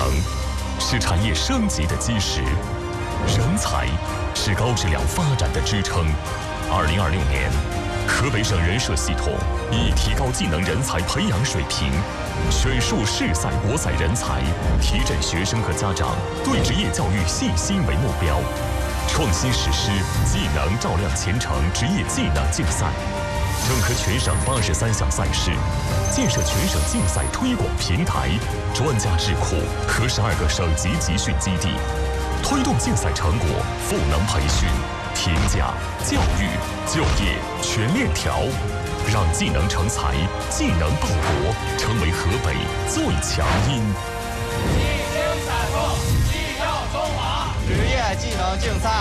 是产业升级的基石，人才是高质量发展的支撑。2026年，河北省人社系统以提高技能人才培养水平，选树市赛国赛人才，提振学生和家长对职业教育信心为目标，创新实施技能照亮前程职业技能竞赛，整合全省83项赛事，建设全省竞赛推广平台、专家智库和12个省级集训基地，推动竞赛成果赋能培训、评价、教育、就业全链条，让技能成才、技能报国成为河北最强音。 一经采购，技耀中华，职业技能竞赛